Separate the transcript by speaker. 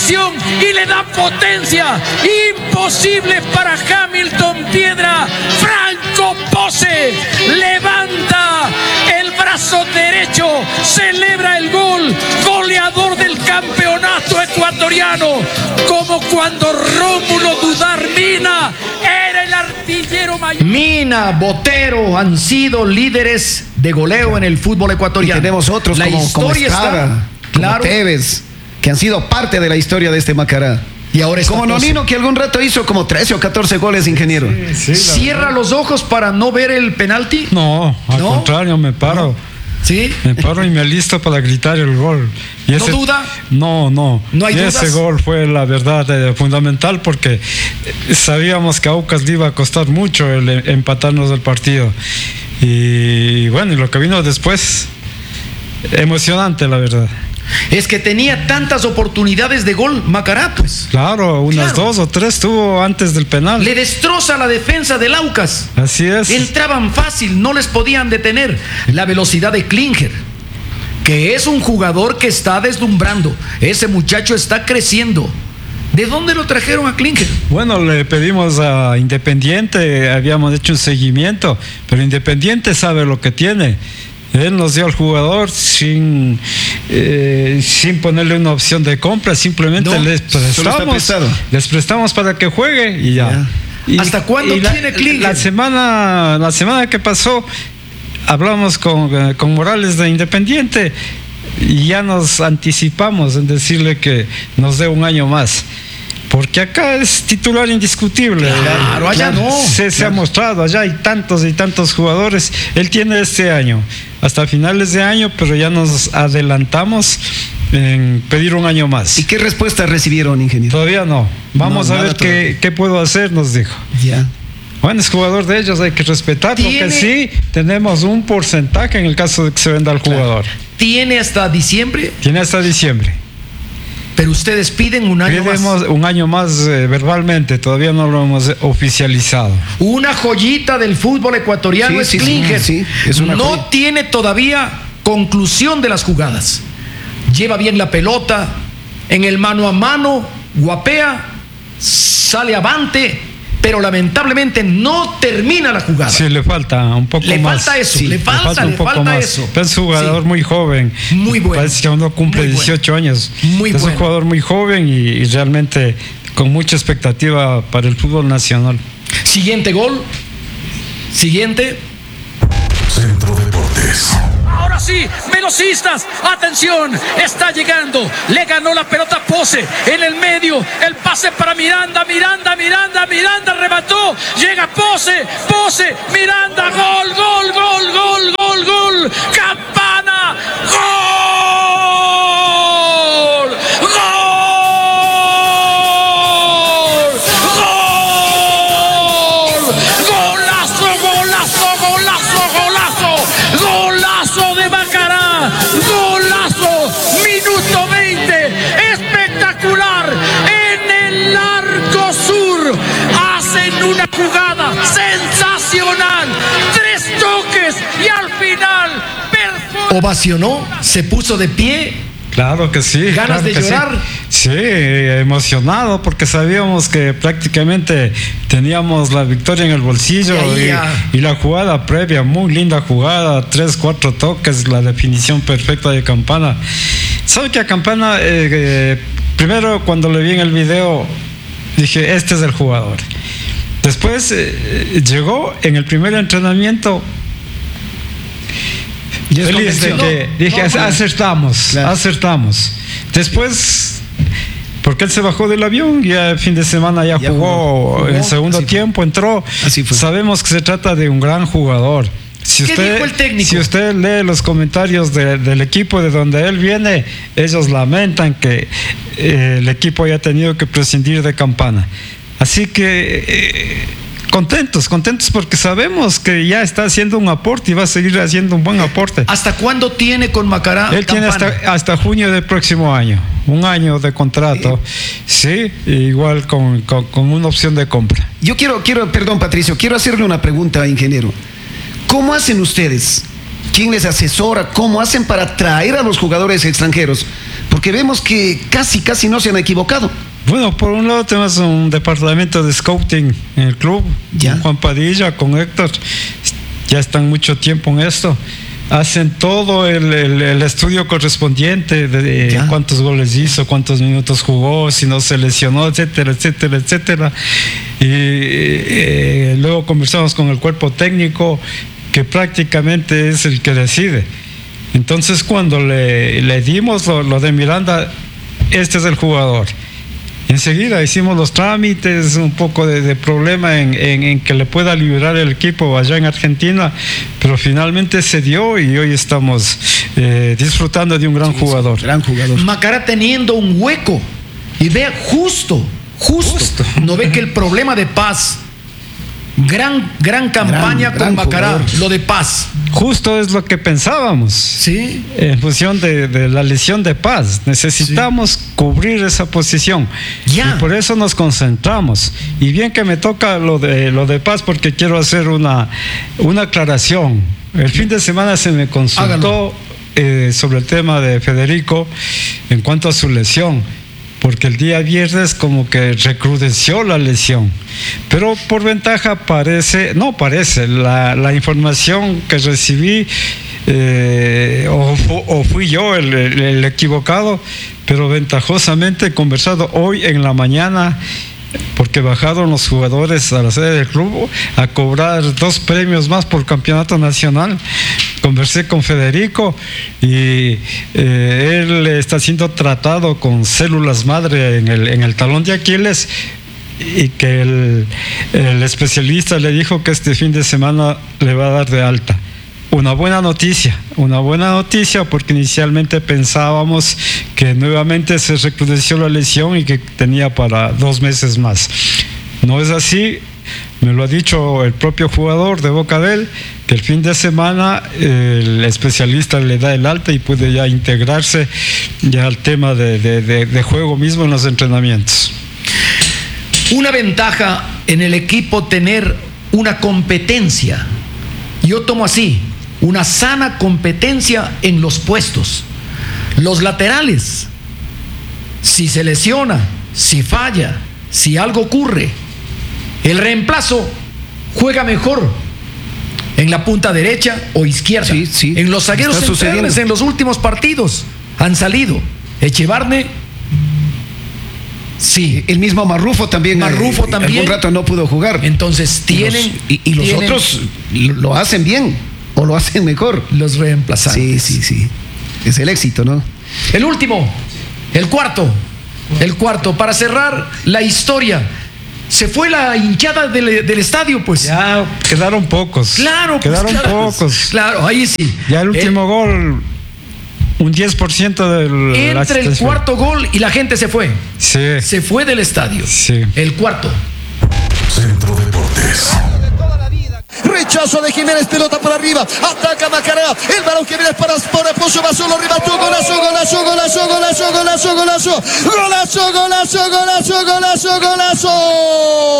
Speaker 1: tracción y le da potencia. Imposible para Hamilton Piedra. Franco Pose levanta el brazo derecho, celebra el gol, goleador del campeonato ecuatoriano, como cuando Rómulo Dudar Mina era el artillero mayor.
Speaker 2: Mina, Botero han sido líderes de goleo en el fútbol ecuatoriano.
Speaker 3: Y tenemos otros como Estrada, como
Speaker 2: claro,
Speaker 3: Tevez, que han sido parte de la historia de este Macará.
Speaker 2: y ahora está
Speaker 3: Como Nonino, que algún rato hizo como 13 o 14 goles, ingeniero.
Speaker 2: ¿Cierra los ojos para no ver el penalti?
Speaker 4: No, al contrario, me paro.
Speaker 2: ¿Sí?
Speaker 4: Me paro y me alisto para gritar el gol. Y
Speaker 2: ¿No duda?
Speaker 4: No.
Speaker 2: ¿No hay
Speaker 4: y
Speaker 2: dudas?
Speaker 4: ese gol fue, la verdad, fundamental, porque sabíamos que a Aucas le iba a costar mucho el empatarnos el partido. Y bueno, y lo que vino después, emocionante, la verdad.
Speaker 2: Es que tenía tantas oportunidades de gol Macará, pues.
Speaker 4: Claro, unas 2 o 3 tuvo antes del penal.
Speaker 2: Le destroza la defensa del Aucas.
Speaker 4: Así es.
Speaker 2: Entraban fácil, no les podían detener. La velocidad de Klinger, que es un jugador que está deslumbrando. Ese muchacho está creciendo. ¿De dónde lo trajeron a Klinger?
Speaker 4: Bueno, le pedimos a Independiente, habíamos hecho un seguimiento, pero Independiente sabe lo que tiene. Él nos dio al jugador sin ponerle una opción de compra, simplemente les prestamos para que juegue y ya. Y,
Speaker 2: ¿hasta cuándo tiene Klinger?
Speaker 4: La semana que pasó hablamos con Morales de Independiente y ya nos anticipamos en decirle que nos dé un año más. Porque acá es titular indiscutible.
Speaker 2: Claro, allá no.
Speaker 4: Se ha mostrado, allá hay tantos y tantos jugadores. Él tiene este año, hasta finales de año, pero ya nos adelantamos en pedir un año más.
Speaker 3: ¿Y qué respuesta recibieron, ingeniero?
Speaker 4: Todavía no. Vamos a ver qué puedo hacer, nos dijo.
Speaker 3: Ya.
Speaker 4: Bueno, es jugador de ellos, hay que respetarlo. Que sí, tenemos un porcentaje en el caso de que se venda al jugador.
Speaker 2: ¿Tiene hasta diciembre?
Speaker 4: Tiene hasta diciembre.
Speaker 2: Pero ustedes piden un año más.
Speaker 4: Un año más verbalmente, todavía no lo hemos oficializado.
Speaker 2: Una joyita del fútbol ecuatoriano es Klinger. No tiene todavía conclusión de las jugadas. Lleva bien la pelota, en el mano a mano, guapea, sale avante, pero lamentablemente no termina la jugada.
Speaker 4: Sí, le falta un poco más.
Speaker 2: Le falta eso, le falta eso.
Speaker 4: Es un jugador muy joven.
Speaker 2: Muy bueno.
Speaker 4: Parece que aún no cumple 18 años.
Speaker 2: Muy bueno.
Speaker 4: Es un jugador muy joven y realmente con mucha expectativa para el fútbol nacional.
Speaker 2: Siguiente gol. Siguiente.
Speaker 5: Centro Deportes.
Speaker 1: Ahora sí, velocistas, atención, está llegando, le ganó la pelota Pose, en el medio, el pase para Miranda, remató, llega Pose, Miranda, gol, Campana, golazo de Macará, golazo, minuto 20, espectacular, en el arco sur, hacen una jugada sensacional, 3 toques y al final
Speaker 2: ovacionó, se puso de pie.
Speaker 4: Claro que sí.
Speaker 2: ¿Ganas de llorar?
Speaker 4: Sí, emocionado porque sabíamos que prácticamente teníamos la victoria en el bolsillo y la jugada previa, muy linda jugada, 3-4 toques, la definición perfecta de Campana. ¿Sabe que a Campana, primero cuando le vi en el video, dije, este es el jugador? Después llegó en el primer entrenamiento. Feliz de que dije, acertamos. Después, porque él se bajó del avión y el fin de semana ya jugó en el segundo tiempo, entró. Sabemos que se trata de un gran jugador. ¿Qué dijo el técnico? Si usted lee los comentarios del equipo de donde él viene, ellos lamentan que el equipo haya tenido que prescindir de Campana. Así que contentos porque sabemos que ya está haciendo un aporte y va a seguir haciendo un buen aporte.
Speaker 2: ¿Hasta cuándo tiene con Macará?
Speaker 4: Él tiene hasta junio del próximo año, un año de contrato, sí, igual con una opción de compra.
Speaker 3: Yo quiero, perdón Patricio, quiero hacerle una pregunta, ingeniero. ¿Cómo hacen ustedes? ¿Quién les asesora? ¿Cómo hacen para traer a los jugadores extranjeros? Porque vemos que casi no se han equivocado.
Speaker 4: Bueno, por un lado tenemos un departamento de scouting en el club, con Juan Padilla, con Héctor, ya están mucho tiempo en esto. Hacen todo el estudio correspondiente de cuántos goles hizo, cuántos minutos jugó, si no se lesionó, etcétera, etcétera, etcétera. Y luego conversamos con el cuerpo técnico, que prácticamente es el que decide. Entonces, cuando le dimos lo de Miranda, este es el jugador. Enseguida hicimos los trámites, un poco de problema en que le pueda liberar el equipo allá en Argentina, pero finalmente se dio y hoy estamos disfrutando de un gran jugador.
Speaker 2: Gran jugador. Macará teniendo un hueco y vea justo. No ve que el problema de Paz, gran campaña con Macará, jugador. Lo de Paz.
Speaker 4: Justo es lo que pensábamos.
Speaker 2: Sí.
Speaker 4: En función de la lesión de Paz. Necesitamos cubrir esa posición. Y por eso nos concentramos. Y bien que me toca lo de Paz, porque quiero hacer una aclaración. El fin de semana se me consultó sobre el tema de Federico en cuanto a su lesión. Porque el día viernes como que recrudeció la lesión, pero por ventaja la información que recibí, o fui yo el equivocado, pero ventajosamente he conversado hoy en la mañana, porque bajaron los jugadores a la sede del club a cobrar 2 premios más por campeonato nacional. Conversé con Federico y él está siendo tratado con células madre en el talón de Aquiles, y que el especialista le dijo que este fin de semana le va a dar de alta. Una buena noticia, porque inicialmente pensábamos que nuevamente se recrudeció la lesión y que tenía para 2 meses más. No es así, me lo ha dicho el propio jugador de boca de él, que el fin de semana el especialista le da el alta y puede ya integrarse ya al tema de juego mismo en los entrenamientos.
Speaker 2: Una ventaja en el equipo tener una competencia, yo tomo así, una sana competencia en los puestos. Los laterales, si se lesiona, si falla, si algo ocurre, el reemplazo juega mejor en la punta derecha o izquierda.
Speaker 3: Sí.
Speaker 2: En los zagueros centrales, en los últimos partidos han salido Echevarne.
Speaker 3: Sí, el mismo Marrufo también. Algún rato no pudo jugar.
Speaker 2: Entonces tienen
Speaker 3: los otros lo hacen bien o lo hacen mejor.
Speaker 2: Los reemplazantes.
Speaker 3: Sí. Es el éxito, ¿no?
Speaker 2: El último, el cuarto, para cerrar la historia. Se fue la hinchada del estadio, pues.
Speaker 4: Ya quedaron pocos.
Speaker 2: Claro,
Speaker 4: pocos.
Speaker 2: Claro, ahí sí.
Speaker 4: Ya el último gol, un 10% del.
Speaker 2: Entre el cuarto gol y la gente se fue.
Speaker 4: Sí.
Speaker 2: Se fue del estadio.
Speaker 4: Sí.
Speaker 2: El cuarto.
Speaker 5: Centro Deportes.
Speaker 6: Rechazo de Jiménez, pelota por arriba, ataca Macará, el balón que viene para Pozo, va solo, remató, golazo.